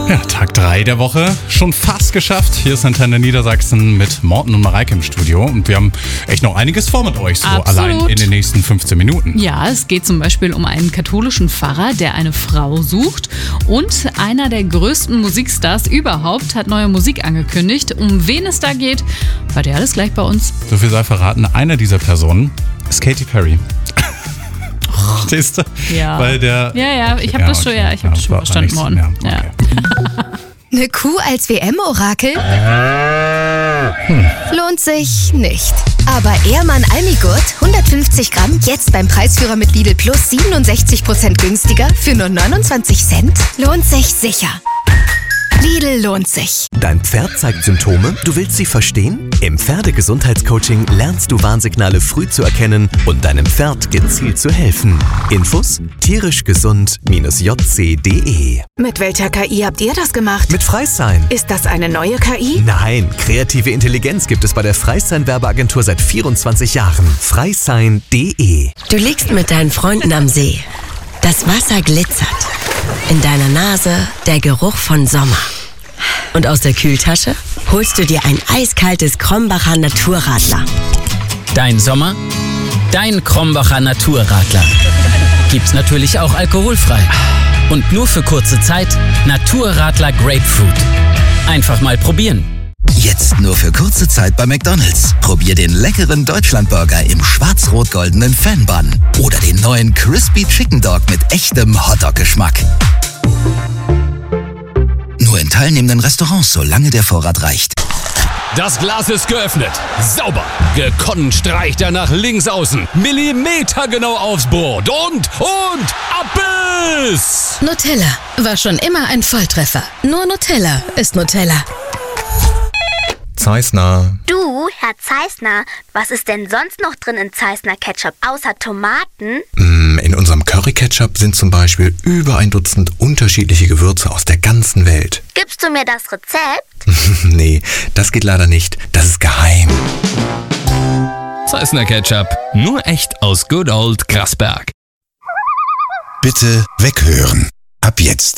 Ja, Tag 3 der Woche, schon fast geschafft. Hier ist Antenne Niedersachsen mit Morten und Mareike im Studio. Und wir haben echt noch einiges vor mit euch, so Absolut. Allein in den nächsten 15 Minuten. Ja, es geht zum Beispiel um einen katholischen Pfarrer, der eine Frau sucht. Und einer der größten Musikstars überhaupt hat neue Musik angekündigt. Um wen es da geht, hört ihr alles gleich bei uns. So viel sei verraten, eine dieser Personen ist Katy Perry. Verstehst du? Ja. Weil der... Ja, ich habe das schon, ich habe das schon verstanden, Morten. Ja, okay. Eine Kuh als WM-Orakel? Lohnt sich nicht. Aber Ehrmann Almigurt, 150 Gramm, jetzt beim Preisführer mit Lidl Plus 67% günstiger für nur 29 Cent? Lohnt sich sicher. Lidl lohnt sich. Dein Pferd zeigt Symptome, du willst sie verstehen? Im Pferdegesundheitscoaching lernst du Warnsignale früh zu erkennen und deinem Pferd gezielt zu helfen. Infos: tierischgesund-jc.de. Mit welcher KI habt ihr das gemacht? Mit Freisign. Ist das eine neue KI? Nein, kreative Intelligenz gibt es bei der Freisign-Werbeagentur seit 24 Jahren. Freisign.de. Du liegst mit deinen Freunden am See. Das Wasser glitzert. In deiner Nase der Geruch von Sommer. Und aus der Kühltasche holst du dir ein eiskaltes Krombacher Naturradler. Dein Sommer? Dein Krombacher Naturradler. Gibt's natürlich auch alkoholfrei. Und nur für kurze Zeit Naturradler Grapefruit. Einfach mal probieren. Jetzt nur für kurze Zeit bei McDonald's. Probier den leckeren Deutschlandburger im schwarz-rot-goldenen Fan-Bun. Oder den neuen Crispy Chicken Dog mit echtem Hotdog-Geschmack. Nur in teilnehmenden Restaurants, solange der Vorrat reicht. Das Glas ist geöffnet. Sauber. Gekonnt streicht er nach links außen. Millimetergenau aufs Brot. Und ab ist! Nutella war schon immer ein Volltreffer. Nur Nutella ist Nutella. Zeissner. Du, Herr Zeissner, was ist denn sonst noch drin in Zeissner Ketchup, außer Tomaten? In unserem Curry-Ketchup sind zum Beispiel über 1 Dutzend unterschiedliche Gewürze aus der ganzen Welt. Gibst du mir das Rezept? Nee, das geht leider nicht. Das ist geheim. Zeissner Ketchup. Nur echt aus Good Old Grasberg. Bitte weghören. Ab jetzt.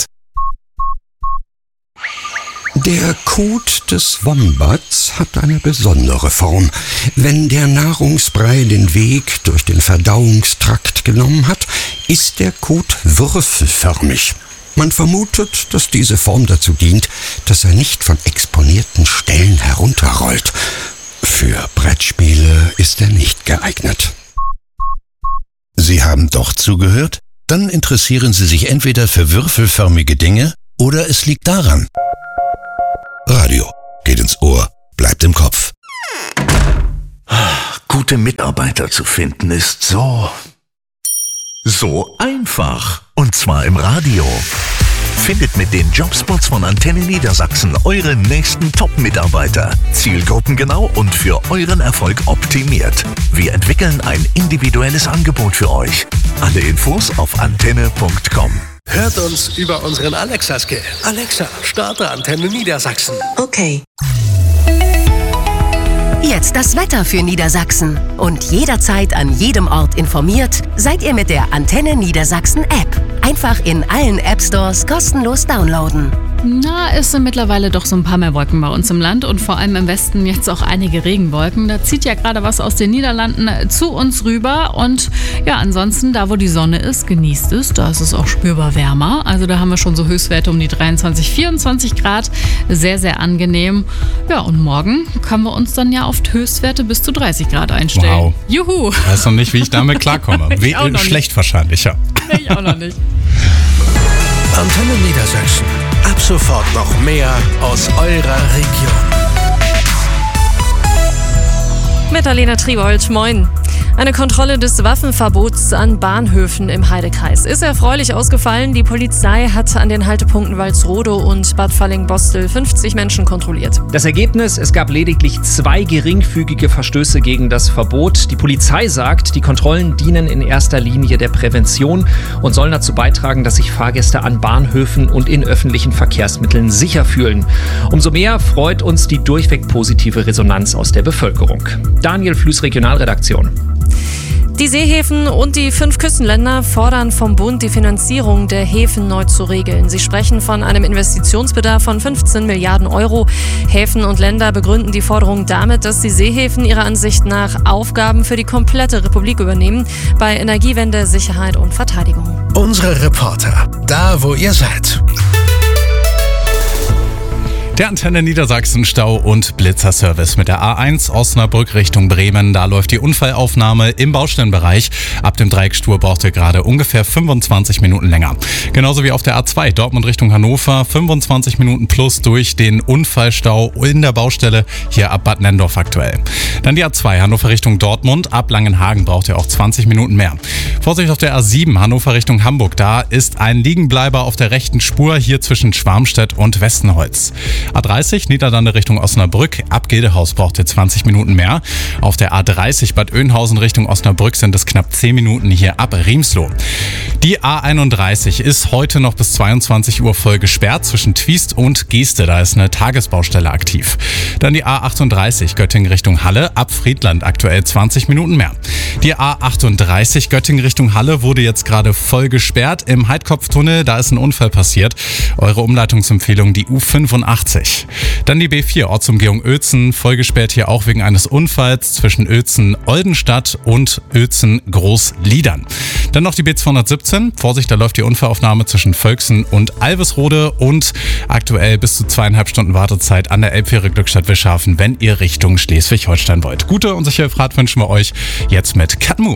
Der Kot des Wombats hat eine besondere Form. Wenn der Nahrungsbrei den Weg durch den Verdauungstrakt genommen hat, ist der Kot würfelförmig. Man vermutet, dass diese Form dazu dient, dass er nicht von exponierten Stellen herunterrollt. Für Brettspiele ist er nicht geeignet. Sie haben doch zugehört? Dann interessieren Sie sich entweder für würfelförmige Dinge oder es liegt daran. Radio geht ins Ohr, bleibt im Kopf. Gute Mitarbeiter zu finden ist so einfach. Und zwar im Radio. Findet mit den Jobspots von Antenne Niedersachsen eure nächsten Top-Mitarbeiter. Zielgruppengenau und für euren Erfolg optimiert. Wir entwickeln ein individuelles Angebot für euch. Alle Infos auf antenne.com. Hört uns über unseren Alexa-Skill. Alexa, starte Antenne Niedersachsen. Okay. Jetzt das Wetter für Niedersachsen. Und jederzeit an jedem Ort informiert, seid ihr mit der Antenne Niedersachsen App. Einfach in allen App-Stores kostenlos downloaden. Na, es sind mittlerweile doch so ein paar mehr Wolken bei uns im Land und vor allem im Westen jetzt auch einige Regenwolken. Da zieht ja gerade was aus den Niederlanden zu uns rüber und ja, ansonsten, da wo die Sonne ist, genießt es. Da ist es auch spürbar wärmer. Also da haben wir schon so Höchstwerte um die 23, 24 Grad. Sehr, sehr angenehm. Ja, und morgen können wir uns dann ja auf Höchstwerte bis zu 30 Grad einstellen. Wow. Juhu! Ich weiß noch nicht, wie ich damit klarkomme. Schlecht wahrscheinlich, ja. Ich auch noch nicht. Antenne Niedersachsen. Ab sofort noch mehr aus eurer Region. Mit Alena Tribold, moin. Eine Kontrolle des Waffenverbots an Bahnhöfen im Heidekreis ist erfreulich ausgefallen. Die Polizei hat an den Haltepunkten Walsrode und Bad Falling-Bostel 50 Menschen kontrolliert. Das Ergebnis, es gab lediglich 2 geringfügige Verstöße gegen das Verbot. Die Polizei sagt, die Kontrollen dienen in erster Linie der Prävention und sollen dazu beitragen, dass sich Fahrgäste an Bahnhöfen und in öffentlichen Verkehrsmitteln sicher fühlen. Umso mehr freut uns die durchweg positive Resonanz aus der Bevölkerung. Daniel Flüß, Regionalredaktion. Die Seehäfen und die 5 Küstenländer fordern vom Bund, die Finanzierung der Häfen neu zu regeln. Sie sprechen von einem Investitionsbedarf von 15 Milliarden Euro. Häfen und Länder begründen die Forderung damit, dass die Seehäfen ihrer Ansicht nach Aufgaben für die komplette Republik übernehmen, bei Energiewende, Sicherheit und Verteidigung. Unsere Reporter, da wo ihr seid. Der Antenne Niedersachsen Stau- und Blitzerservice mit der A1 Osnabrück Richtung Bremen. Da läuft die Unfallaufnahme im Baustellenbereich. Ab dem Dreieckstur braucht ihr gerade ungefähr 25 Minuten länger. Genauso wie auf der A2 Dortmund Richtung Hannover. 25 Minuten plus durch den Unfallstau in der Baustelle hier ab Bad Nenndorf aktuell. Dann die A2 Hannover Richtung Dortmund. Ab Langenhagen braucht ihr auch 20 Minuten mehr. Vorsicht auf der A7 Hannover Richtung Hamburg. Da ist ein Liegenbleiber auf der rechten Spur hier zwischen Schwarmstedt und Westenholz. A30 Niederlande Richtung Osnabrück. Ab Gildehaus braucht ihr 20 Minuten mehr. Auf der A30 Bad Oeynhausen Richtung Osnabrück sind es knapp 10 Minuten hier ab Riemsloh. Die A31 ist heute noch bis 22 Uhr voll gesperrt zwischen Twiest und Geeste. Da ist eine Tagesbaustelle aktiv. Dann die A38 Göttingen Richtung Halle. Ab Friedland aktuell 20 Minuten mehr. Die A38 Göttingen Richtung Halle wurde jetzt gerade voll gesperrt. Im Heidkopftunnel, da ist ein Unfall passiert. Eure Umleitungsempfehlung die U85. Dann die B4 Ortsumgehung Uelzen, vollgesperrt hier auch wegen eines Unfalls zwischen Uelzen-Oldenstadt und Uelzen-Großliedern. Dann noch die B217, Vorsicht, da läuft die Unfallaufnahme zwischen Völksen und Alvesrode und aktuell bis zu 2,5 Stunden Wartezeit an der Elbfähre Glückstadt-Wischhafen, wenn ihr Richtung Schleswig-Holstein wollt. Gute und sichere Fahrt wünschen wir euch jetzt mit Cut Move.